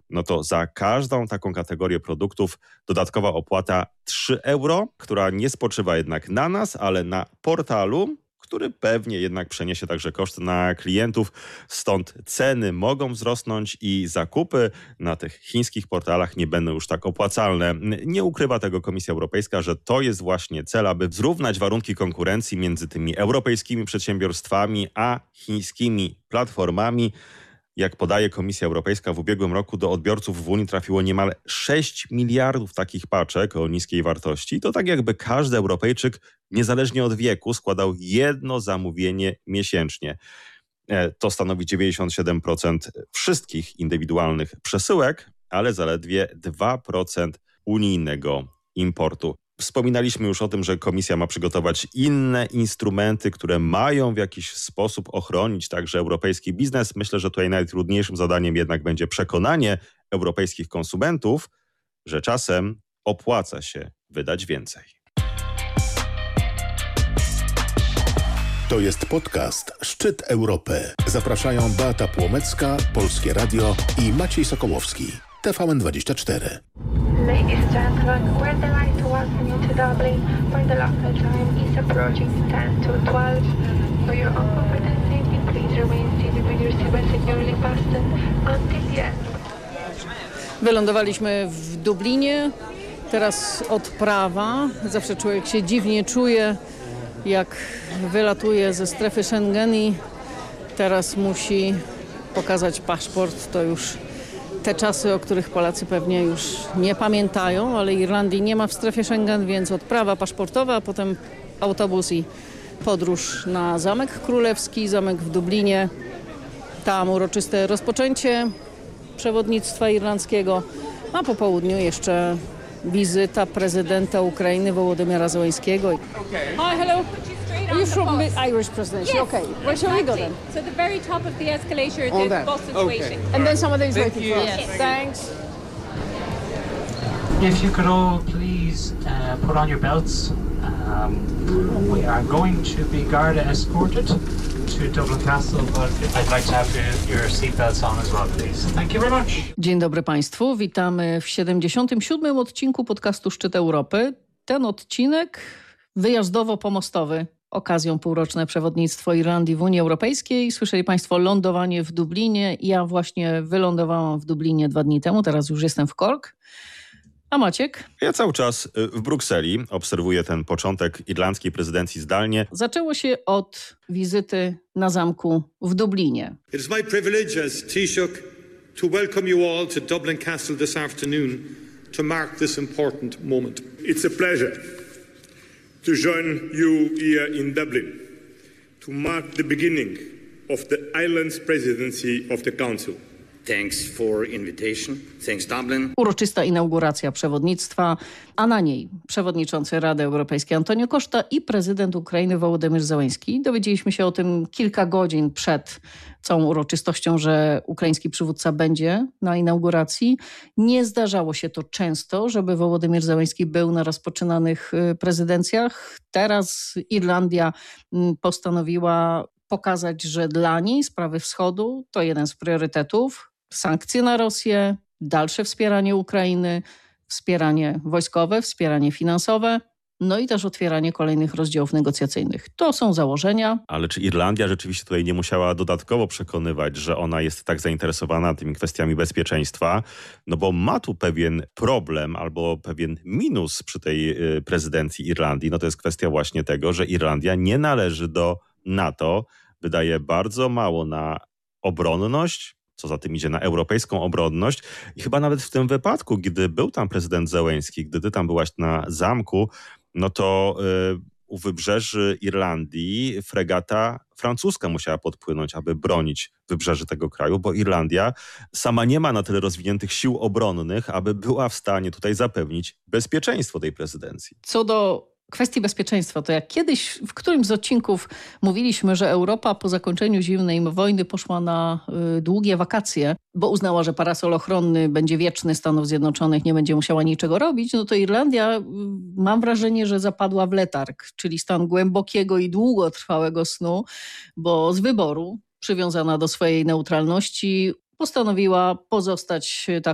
no to za każdą taką kategorię produktów dodatkowa opłata 3 euro, która nie spoczywa jednak na nas, ale na portalu, który pewnie jednak przeniesie także koszty na klientów. Stąd ceny mogą wzrosnąć i zakupy na tych chińskich portalach nie będą już tak opłacalne. Nie ukrywa tego Komisja Europejska, że to jest właśnie cel, aby zrównać warunki konkurencji między tymi europejskimi przedsiębiorstwami a chińskimi platformami. Jak podaje Komisja Europejska, w ubiegłym roku do odbiorców w Unii trafiło niemal 6 miliardów takich paczek o niskiej wartości. To tak jakby każdy Europejczyk, niezależnie od wieku, składał jedno zamówienie miesięcznie. To stanowi 97% wszystkich indywidualnych przesyłek, ale zaledwie 2% unijnego importu. Wspominaliśmy już o tym, że Komisja ma przygotować inne instrumenty, które mają w jakiś sposób ochronić także europejski biznes. Myślę, że tutaj najtrudniejszym zadaniem jednak będzie przekonanie europejskich konsumentów, że czasem opłaca się wydać więcej. To jest podcast Szczyt Europy. Zapraszają Beata Płomecka, Polskie Radio i Maciej Sokołowski, TVN24. Ladies and gentlemen, we're delighted to welcome you to Dublin, where the local time is approaching 10 to 12. For your own comfort and safety, please remain seated with your seatbelt securely fastened until the end. Wylądowaliśmy w Dublinie, teraz odprawa. Zawsze człowiek się dziwnie czuje, jak wylatuje ze strefy Schengen i teraz musi pokazać paszport. To już te czasy, o których Polacy pewnie już nie pamiętają, ale Irlandii nie ma w strefie Schengen, więc odprawa paszportowa, a potem autobus i podróż na Zamek Królewski, zamek w Dublinie. Tam uroczyste rozpoczęcie przewodnictwa irlandzkiego, a po południu jeszcze wizyta prezydenta Ukrainy Wołodymyra Zełenskiego. Hi, hello. Are you from the Irish presidency? Yes. Okay. Where shall we go then? So the very top of the escalator, On the that. bus is Okay. waiting. And then somebody is waiting for us. Yes. Thanks. If you could all please put on your belts. We are going to be Garda escorted to Dublin Castle, but I'd like to have your seatbelts on as well, please. Thank you very much. Dzień dobry Państwu. Witamy w 77. odcinku podcastu Szczyt Europy. Ten odcinek wyjazdowo-pomostowy. Okazją półroczne przewodnictwo Irlandii w Unii Europejskiej. Słyszeli Państwo lądowanie w Dublinie. Ja właśnie wylądowałam w Dublinie 2 dni temu. Teraz już jestem w Cork. A Maciek? Ja cały czas w Brukseli obserwuję ten początek irlandzkiej prezydencji zdalnie. Zaczęło się od wizyty na zamku w Dublinie. It is my privilege as Taoiseach to welcome you all to Dublin Castle this afternoon to mark this important moment. It's a pleasure to join you here in Dublin to mark the beginning of the Ireland's presidency of the Council. Thanks for invitation. Thanks Dublin. Uroczysta inauguracja przewodnictwa, a na niej przewodniczący Rady Europejskiej Antonio Costa i prezydent Ukrainy Wołodymyr Zełenski. Dowiedzieliśmy się o tym kilka godzin przed całą uroczystością, że ukraiński przywódca będzie na inauguracji. Nie zdarzało się to często, żeby Wołodymyr Zełenski był na rozpoczynanych prezydencjach. Teraz Irlandia postanowiła pokazać, że dla niej sprawy wschodu to jeden z priorytetów. Sankcje na Rosję, dalsze wspieranie Ukrainy, wspieranie wojskowe, wspieranie finansowe, no i też otwieranie kolejnych rozdziałów negocjacyjnych. To są założenia. Ale czy Irlandia rzeczywiście tutaj nie musiała dodatkowo przekonywać, że ona jest tak zainteresowana tymi kwestiami bezpieczeństwa? No bo ma tu pewien problem albo pewien minus przy tej prezydencji Irlandii. No to jest kwestia właśnie tego, że Irlandia nie należy do NATO, wydaje bardzo mało na obronność, co za tym idzie na europejską obronność. I chyba nawet w tym wypadku, gdy był tam prezydent Zełenski, gdy ty tam byłaś na zamku, no to u wybrzeży Irlandii fregata francuska musiała podpłynąć, aby bronić wybrzeży tego kraju, bo Irlandia sama nie ma na tyle rozwiniętych sił obronnych, aby była w stanie tutaj zapewnić bezpieczeństwo tej prezydencji. Co do kwestii bezpieczeństwa, to jak kiedyś w którymś z odcinków mówiliśmy, że Europa po zakończeniu zimnej wojny poszła na długie wakacje, bo uznała, że parasol ochronny będzie wieczny Stanów Zjednoczonych, nie będzie musiała niczego robić, no to Irlandia, mam wrażenie, że zapadła w letarg, czyli stan głębokiego i długotrwałego snu, bo z wyboru, przywiązana do swojej neutralności, postanowiła pozostać